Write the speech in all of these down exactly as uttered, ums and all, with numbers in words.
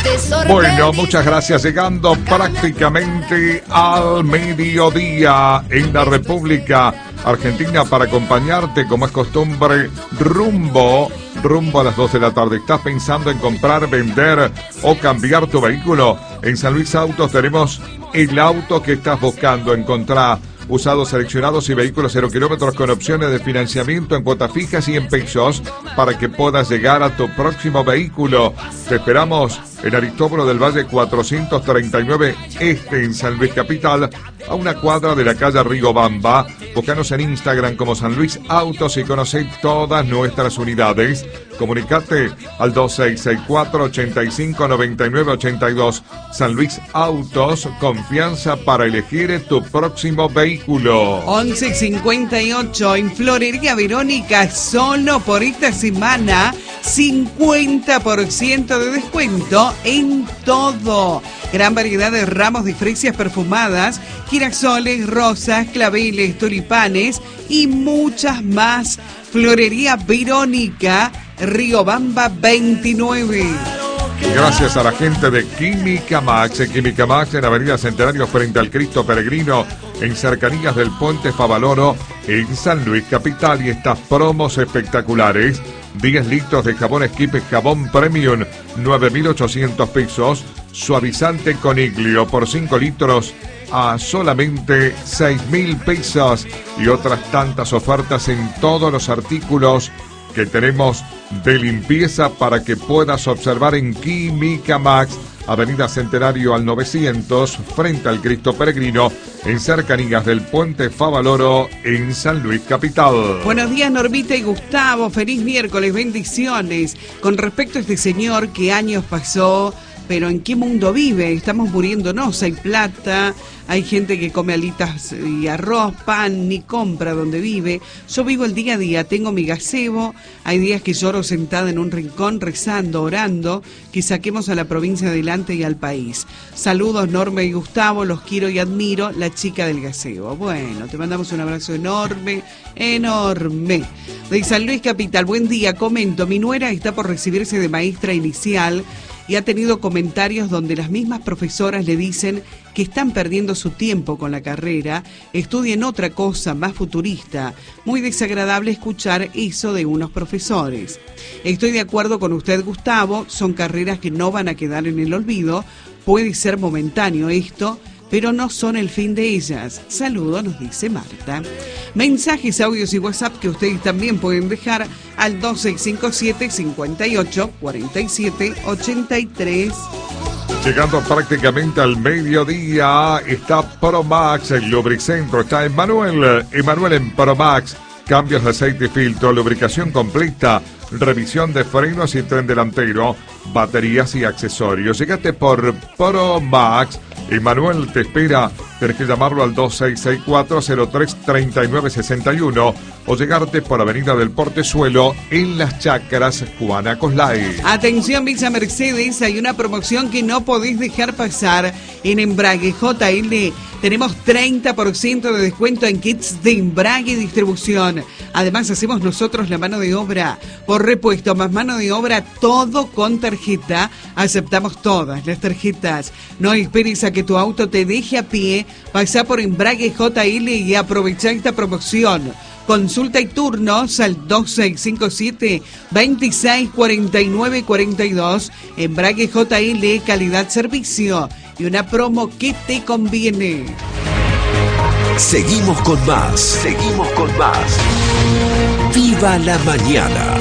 Bueno, muchas gracias. Llegando prácticamente al mediodía en la República Argentina para acompañarte, como es costumbre, rumbo, rumbo a las dos de la tarde. ¿Estás pensando en comprar, vender o cambiar tu vehículo? En San Luis Autos tenemos el auto que estás buscando. Encontrá usados seleccionados y vehículos cero kilómetros con opciones de financiamiento en cuotas fijas y en pesos para que puedas llegar a tu próximo vehículo. Te esperamos en Aristóbulo del Valle cuatrocientos treinta y nueve Este en San Luis Capital, a una cuadra de la calle Rigobamba. Búscanos en Instagram como San Luis Autos y conoce todas nuestras unidades. Comunicate al dos seis seis cuatro, ocho cinco, nueve nueve ocho dos. San Luis Autos, confianza para elegir tu próximo vehículo. once cincuenta y ocho en Florería Verónica, solo por esta semana, cincuenta por ciento de descuento en todo. Gran variedad de ramos de fresias perfumadas, girasoles, rosas, claveles, tulipanes y muchas más. Florería Verónica, Riobamba veintinueve. Gracias a la gente de Química Max. Química Max en Avenida Centenario frente al Cristo Peregrino, en cercanías del Puente Favaloro, en San Luis Capital. Y estas promos espectaculares: diez litros de jabón Skip Jabón Premium, nueve mil ochocientos pesos. Suavizante Coniglio por cinco litros a solamente seis mil pesos. Y otras tantas ofertas en todos los artículos que tenemos de limpieza para que puedas observar en Química Max. Avenida Centenario al novecientos, frente al Cristo Peregrino, en cercanías del Puente Favaloro, en San Luis Capital. Buenos días, Normita y Gustavo. Feliz miércoles, bendiciones. Con respecto a este señor, ¿qué años pasó? Pero ¿en qué mundo vive? Estamos muriéndonos, hay plata, hay gente que come alitas y arroz, pan, ni compra donde vive. Yo vivo el día a día, tengo mi gazebo, hay días que lloro sentada en un rincón rezando, orando, que saquemos a la provincia adelante y al país. Saludos, Norma y Gustavo, los quiero y admiro, la chica del gazebo. Bueno, te mandamos un abrazo enorme, enorme. De San Luis Capital, buen día, comento, mi nuera está por recibirse de maestra inicial y ha tenido comentarios donde las mismas profesoras le dicen que están perdiendo su tiempo con la carrera, estudien otra cosa más futurista. Muy desagradable escuchar eso de unos profesores. Estoy de acuerdo con usted, Gustavo, son carreras que no van a quedar en el olvido, puede ser momentáneo esto, pero no son el fin de ellas. Saludos, nos dice Marta. Mensajes, audios y WhatsApp que ustedes también pueden dejar al dos seis cinco siete, cinco ocho, cuatro siete, ocho tres. Llegando prácticamente al mediodía, está Promax, el lubricentro. Está Emanuel, Emanuel en Promax. Cambios de aceite y filtro, lubricación completa, revisión de frenos y tren delantero, baterías y accesorios. Llegate por Promax. Emanuel te espera. Tienes que llamarlo al dos seis seis cuatro, cero tres, tres nueve seis uno o llegarte por Avenida del Portezuelo en Las Chacras, Juana Coslay. Atención, Villa Mercedes, hay una promoción que no podés dejar pasar. En Embrague J L tenemos treinta por ciento de descuento en kits de embrague y distribución. Además, hacemos nosotros la mano de obra por repuesto, más mano de obra, todo con tarjeta. Aceptamos todas las tarjetas. No esperes a que tu auto te deje a pie. Pasá por Embrague J L y aprovechá esta promoción. Consulta y turnos al dos seis cinco siete, veintiséis cuarenta y nueve cuarenta y dos. Embrague J L, calidad servicio y una promo que te conviene. Seguimos con más, seguimos con más. ¡Viva la mañana!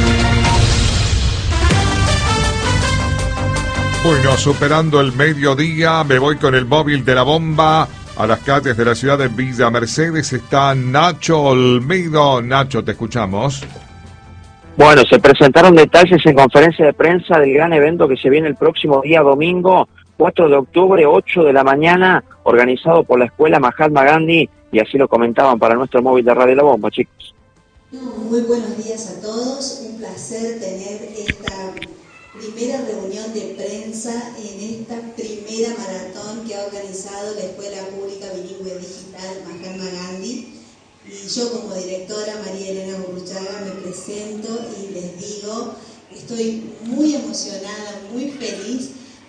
Bueno, superando el mediodía, me voy con el móvil de la bomba a las calles de la ciudad de Villa Mercedes. Está Nacho Olmedo. Nacho, te escuchamos. Bueno, se presentaron detalles en conferencia de prensa del gran evento que se viene el próximo día domingo, cuatro de octubre, ocho de la mañana, organizado por la Escuela Mahatma Gandhi, y así lo comentaban para nuestro móvil de Radio La Bomba, chicos. Muy buenos días a todos, un placer tener esta primera reunión de prensa en esta primera maratón que ha organizado la Escuela Pública Bilingüe Digital Mahatma Gandhi. Y yo como directora, María Elena Gurruchaga, me presento y les digo, estoy muy emocionada, muy feliz,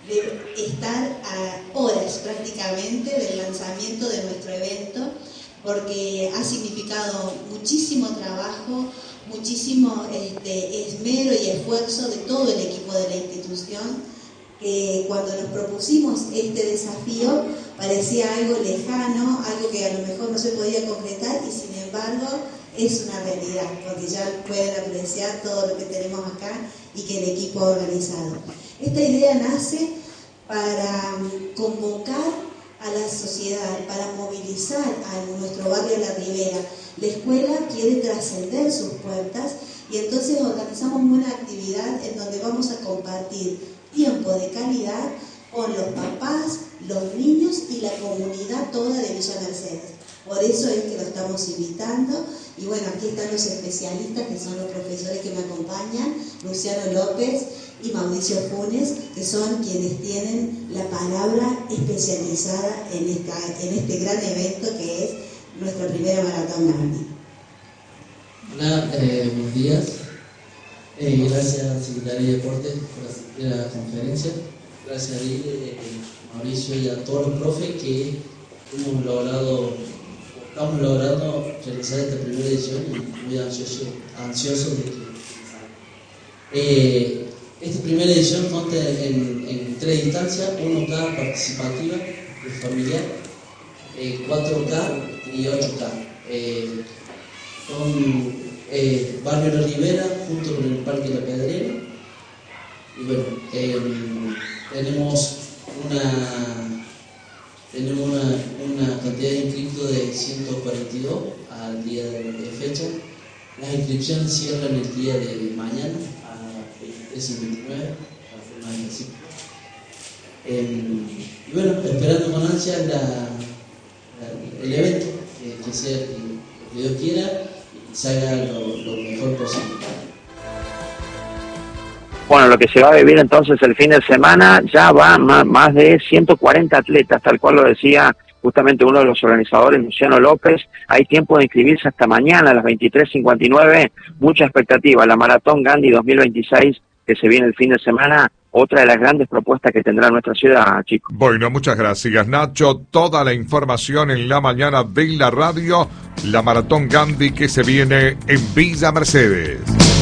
de estar a horas prácticamente del lanzamiento de nuestro evento, porque ha significado muchísimo trabajo, muchísimo este, esmero y esfuerzo de todo el equipo de la institución, que cuando nos propusimos este desafío parecía algo lejano, algo que a lo mejor no se podía concretar, y sin embargo es una realidad, porque ya pueden apreciar todo lo que tenemos acá y que el equipo ha organizado. Esta idea nace para convocar a la sociedad, para movilizar a nuestro barrio La Ribera. La escuela quiere trascender sus puertas y entonces organizamos una actividad en donde vamos a compartir tiempo de calidad con los papás, los niños y la comunidad toda de Villa Mercedes. Por eso es que lo estamos invitando. Y bueno, aquí están los especialistas, que son los profesores que me acompañan, Luciano López y Mauricio Funes, que son quienes tienen la palabra especializada en, esta, en este gran evento que es nuestra primera Maratón Gandhi. Hola, eh, buenos días. Eh, gracias al Secretario de Deportes por asistir a la conferencia. Gracias a él, eh, Mauricio, y a todos los profes que hemos logrado, estamos logrando realizar esta primera edición, y muy ansioso, ansioso de que eh, esta primera edición consta en, en tres instancias: uno K participativa, familiar, eh, cuatro K y ocho K. Eh, con Eh, Barrio La Ribera junto con el Parque La Pedrera. Y bueno, eh, tenemos una tenemos una, una cantidad de inscritos de ciento cuarenta y dos al día de, de fecha. Las inscripciones cierran el día de mañana a veintitrés y veintinueve para forma de ejercicio. Eh, y bueno, esperando con ansia la, la, el evento, eh, que sea que, que Dios quiera, se haga lo, lo mejor posible. Bueno, lo que se va a vivir entonces el fin de semana, ya va más, más de ciento cuarenta atletas, tal cual lo decía justamente uno de los organizadores, Luciano López. Hay tiempo de inscribirse hasta mañana a las veintitrés cincuenta y nueve, mucha expectativa. La Maratón Gandhi dos mil veintiséis, que se viene el fin de semana, otra de las grandes propuestas que tendrá nuestra ciudad, chicos. Bueno, muchas gracias, Nacho. Toda la información en la mañana de la radio, la Maratón Gandhi que se viene en Villa Mercedes.